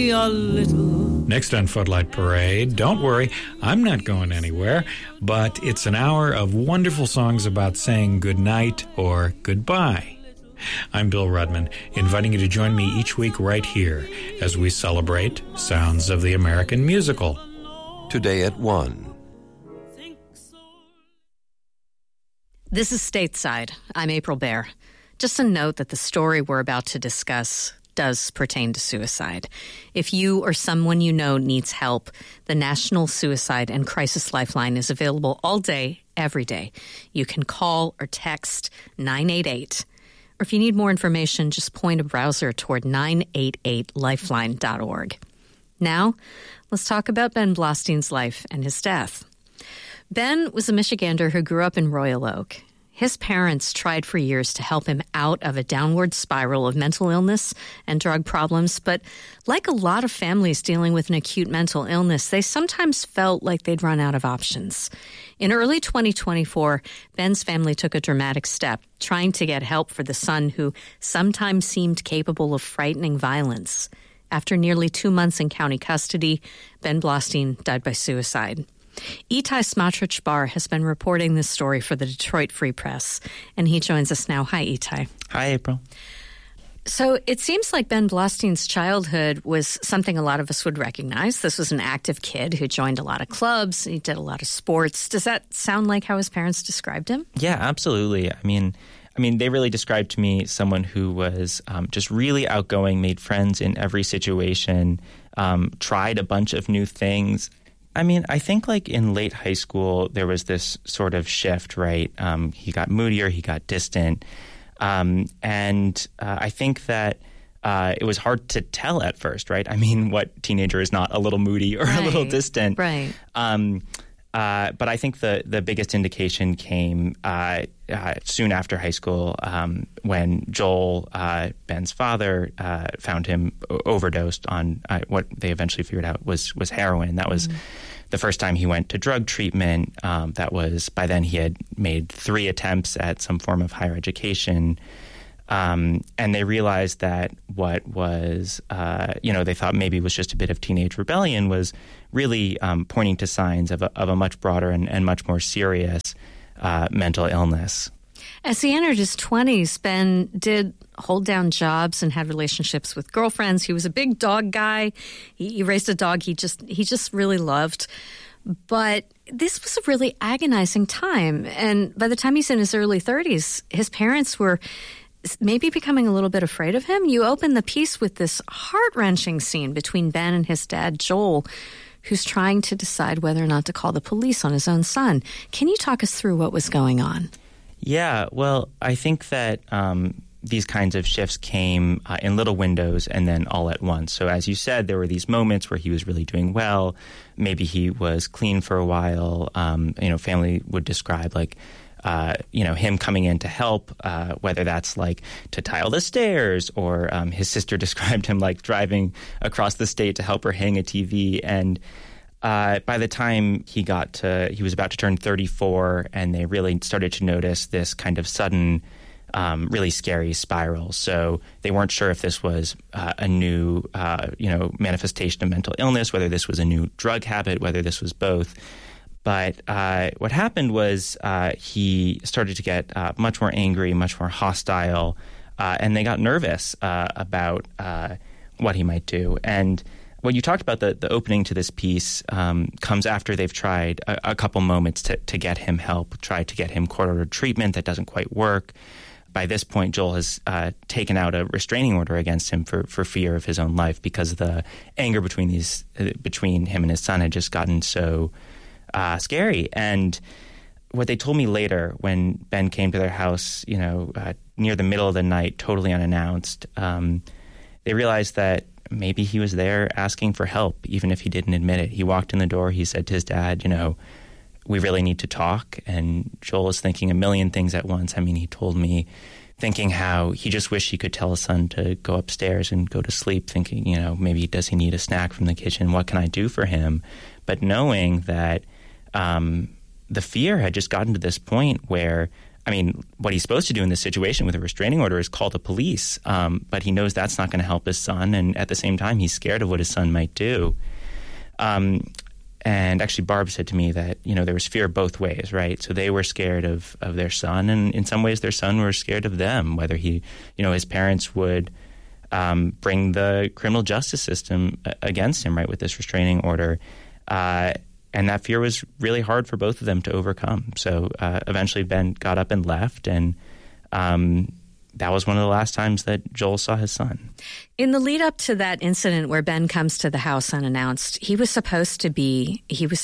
me a little. Next on Floodlight Parade, don't worry, I'm not going anywhere, but it's an hour of wonderful songs about saying goodnight or goodbye. I'm Bill Rudman, inviting you to join me each week right here as we celebrate Sounds of the American Musical. Today at 1. This is Stateside. I'm April Baer. Just a note that the story we're about to discuss does pertain to suicide. If you or someone you know needs help, the National Suicide and Crisis Lifeline is available all day, every day. You can call or text 988. Or if you need more information, just point a browser toward 988lifeline.org. Now, let's talk about Ben Blostein's life and his death. Ben was a Michigander who grew up in Royal Oak. His parents tried for years to help him out of a downward spiral of mental illness and drug problems, but like a lot of families dealing with an acute mental illness, they sometimes felt like they'd run out of options. In early 2024, Ben's family took a dramatic step, trying to get help for the son who sometimes seemed capable of frightening violence. After nearly 2 months in county custody, Ben Blostein died by suicide. Itai Smotrich-Bar has been reporting this story for the Detroit Free Press, and he joins us now. Hi, Itai. Hi, April. So it seems like Ben Blostein's childhood was something a lot of us would recognize. This was an active kid who joined a lot of clubs. He did a lot of sports. Does that sound like how his parents described him? Yeah, absolutely. I mean, they really described to me someone who was just really outgoing, made friends in every situation, tried a bunch of new things. I mean, I think like in late high school, there was this sort of shift, right? He got moodier, he got distant. And I think that it was hard to tell at first, right? I mean, what teenager is not a little moody or a little distant? Right. But I think the biggest indication came soon after high school when Joel, Ben's father, found him overdosed on what they eventually figured out was heroin. That was the first time he went to drug treatment. That was, by then he had made 3 attempts at some form of higher education. And they realized that what was, they thought maybe was just a bit of teenage rebellion was really pointing to signs of a much broader and much more serious mental illness. As he entered his 20s, Ben did hold down jobs and had relationships with girlfriends. He was a big dog guy. He raised a dog he just really loved. But this was a really agonizing time. And by the time he's in his early 30s, his parents were maybe becoming a little bit afraid of him. You open the piece with this heart-wrenching scene between Ben and his dad, Joel, who's trying to decide whether or not to call the police on his own son. Can you talk us through what was going on? Yeah, well, I think that these kinds of shifts came in little windows and then all at once. So as you said, there were these moments where he was really doing well. Maybe he was clean for a while. Family would describe like him coming in to help, whether that's like to tile the stairs or his sister described him like driving across the state to help her hang a TV. And by the time he was about to turn 34, and they really started to notice this kind of sudden, really scary spiral. So they weren't sure if this was a new, manifestation of mental illness, whether this was a new drug habit, whether this was both. But what happened was he started to get much more angry, much more hostile, and they got nervous about what he might do. And what you talked about, the opening to this piece, comes after they've tried a couple moments to get him help, tried to get him court-ordered treatment that doesn't quite work. By this point, Joel has taken out a restraining order against him for fear of his own life because the anger between him and his son had just gotten so scary. And what they told me later when Ben came to their house, near the middle of the night, totally unannounced, they realized that maybe he was there asking for help, even if he didn't admit it. He walked in the door. He said to his dad, we really need to talk. And Joel is thinking a million things at once. I mean, he told me thinking how he just wished he could tell his son to go upstairs and go to sleep, thinking, maybe does he need a snack from the kitchen? What can I do for him? But knowing that the fear had just gotten to this point where I mean, what he's supposed to do in this situation with a restraining order is call the police, but he knows that's not going to help his son, and at the same time, he's scared of what his son might do. And actually, Barb said to me that, there was fear both ways, right? So they were scared of their son, and in some ways their son were scared of them, whether his parents would bring the criminal justice system against him, right, with this restraining order. And that fear was really hard for both of them to overcome. So eventually Ben got up and left, and that was one of the last times that Joel saw his son. In the lead up to that incident where Ben comes to the house unannounced, he was supposed to be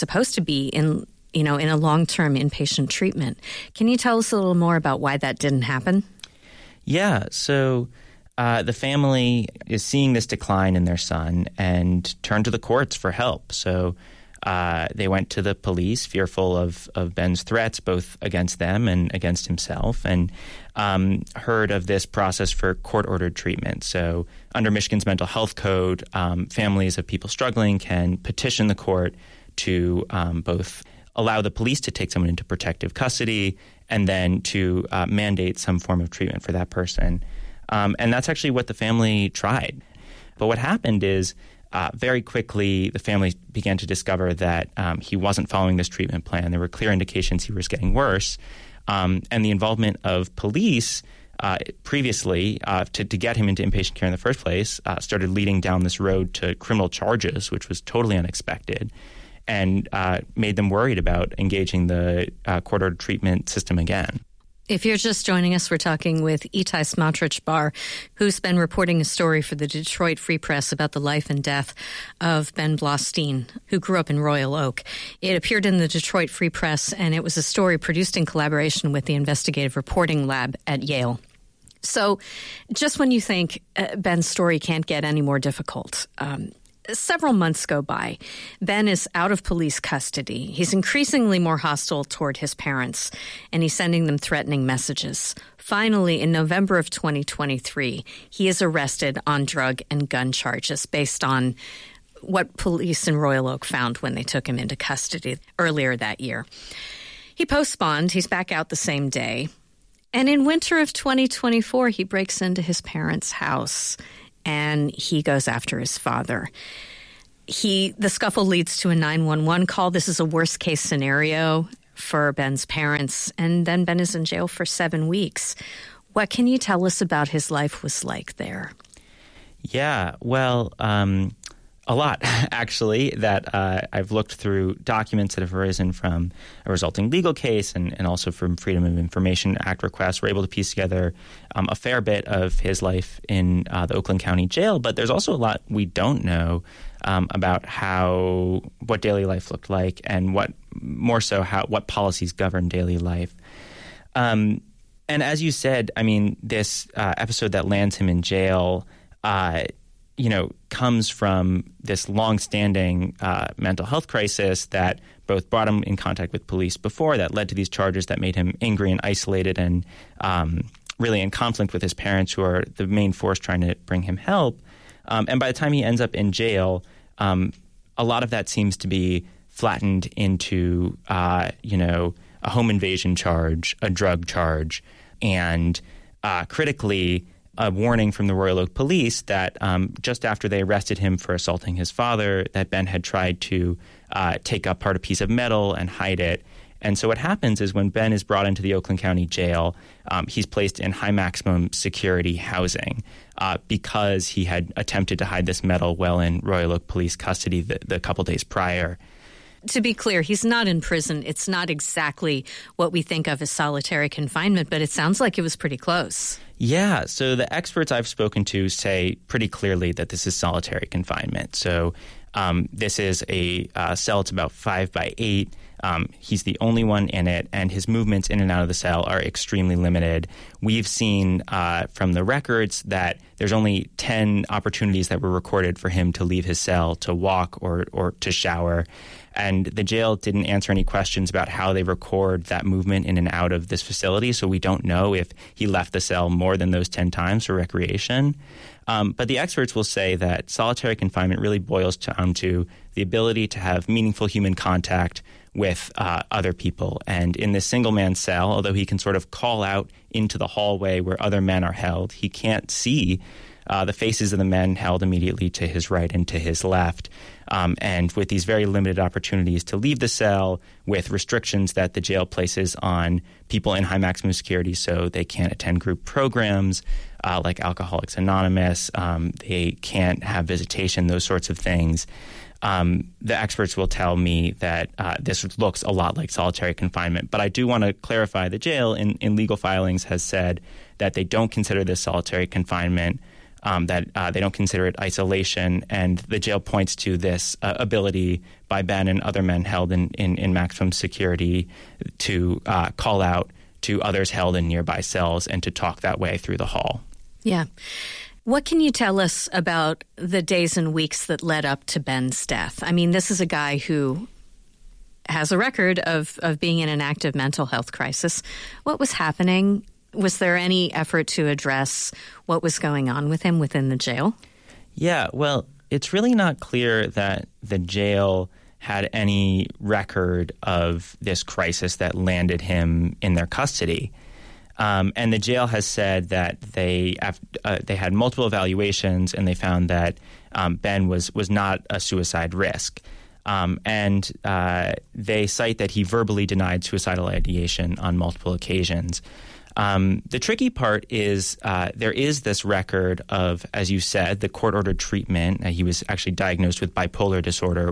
in a long-term inpatient treatment. Can you tell us a little more about why that didn't happen? Yeah, so the family is seeing this decline in their son and turned to the courts for help. So they went to the police, fearful of Ben's threats, both against them and against himself, and heard of this process for court-ordered treatment. So under Michigan's mental health code, families of people struggling can petition the court to both allow the police to take someone into protective custody and then to mandate some form of treatment for that person. And that's actually what the family tried. But what happened is very quickly, the family began to discover that he wasn't following this treatment plan. There were clear indications he was getting worse. And the involvement of police previously to get him into inpatient care in the first place started leading down this road to criminal charges, which was totally unexpected, and made them worried about engaging the court-ordered treatment system again. If you're just joining us, we're talking with Itai Smotrich-Bar, who's been reporting a story for the Detroit Free Press about the life and death of Ben Blaustein, who grew up in Royal Oak. It appeared in the Detroit Free Press, and it was a story produced in collaboration with the Investigative Reporting Lab at Yale. So just when you think Ben's story can't get any more difficult, several months go by. Ben is out of police custody. He's increasingly more hostile toward his parents, and he's sending them threatening messages. Finally, in November of 2023, he is arrested on drug and gun charges based on what police in Royal Oak found when they took him into custody earlier that year. He posts bond. He's back out the same day. And in winter of 2024, he breaks into his parents' house and he goes after his father. The scuffle leads to a 911 call. This is a worst-case scenario for Ben's parents, and then Ben is in jail for 7 weeks. What can you tell us about his life was like there? Yeah, well, a lot, actually, that I've looked through documents that have arisen from a resulting legal case and also from Freedom of Information Act requests. We're able to piece together a fair bit of his life in the Oakland County Jail, but there's also a lot we don't know about what daily life looked like and what policies govern daily life. And as you said, I mean, this episode that lands him in jail comes from this longstanding mental health crisis that both brought him in contact with police before, that led to these charges that made him angry and isolated and really in conflict with his parents, who are the main force trying to bring him help. And by the time he ends up in jail, a lot of that seems to be flattened into, a home invasion charge, a drug charge, and critically, a warning from the Royal Oak Police that just after they arrested him for assaulting his father, that Ben had tried to take apart a piece of metal and hide it. And so what happens is when Ben is brought into the Oakland County Jail, he's placed in high maximum security housing because he had attempted to hide this metal while in Royal Oak Police custody the couple days prior. To be clear, he's not in prison. It's not exactly what we think of as solitary confinement, but it sounds like it was pretty close. Yeah, so the experts I've spoken to say pretty clearly that this is solitary confinement. So this is a cell. It's about 5 by 8. He's the only one in it, and his movements in and out of the cell are extremely limited. We've seen from the records that there's only 10 opportunities that were recorded for him to leave his cell, to walk or to shower. And the jail didn't answer any questions about how they record that movement in and out of this facility, so we don't know if he left the cell more than those 10 times for recreation. But the experts will say that solitary confinement really boils down to the ability to have meaningful human contact with other people. And in this single-man cell, although he can sort of call out into the hallway where other men are held, he can't see the faces of the men held immediately to his right and to his left. And with these very limited opportunities to leave the cell, with restrictions that the jail places on people in high maximum security, so they can't attend group programs like Alcoholics Anonymous, they can't have visitation, those sorts of things. The experts will tell me that this looks a lot like solitary confinement. But I do want to clarify, the jail in legal filings has said that they don't consider this solitary confinement, that they don't consider it isolation, and the jail points to this ability by Ben and other men held in maximum security to call out to others held in nearby cells and to talk that way through the hall. Yeah. What can you tell us about the days and weeks that led up to Ben's death? I mean, this is a guy who has a record of being in an active mental health crisis. What was happening? Was there any effort to address what was going on with him within the jail? Yeah, well, it's really not clear that the jail had any record of this crisis that landed him in their custody. And the jail has said that they had multiple evaluations and they found that Ben was not a suicide risk. And they cite that he verbally denied suicidal ideation on multiple occasions. The tricky part is there is this record of, as you said, the court-ordered treatment. He was actually diagnosed with bipolar disorder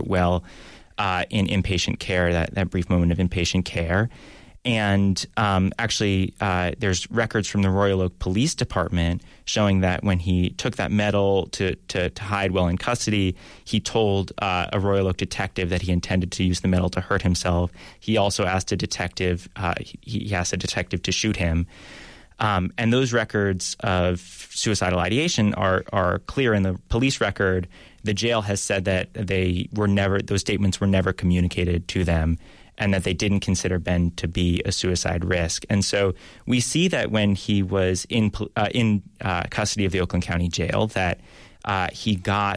in inpatient care, that brief moment of inpatient care. And actually, there's records from the Royal Oak Police Department showing that when he took that medal to hide while in custody, he told a Royal Oak detective that he intended to use the medal to hurt himself. He also asked a detective, to shoot him. And those records of suicidal ideation are clear in the police record. The jail has said that those statements were never communicated to them, and that they didn't consider Ben to be a suicide risk. And so we see that when he was in custody of the Oakland County Jail, that we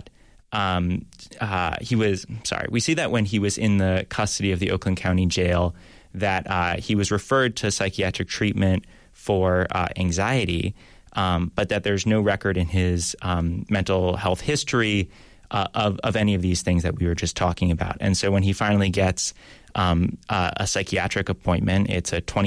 see that when he was in the custody of the Oakland County Jail, that he was referred to psychiatric treatment for anxiety, but that there's no record in his mental health history of any of these things that we were just talking about. And so when he finally gets a psychiatric appointment, it's a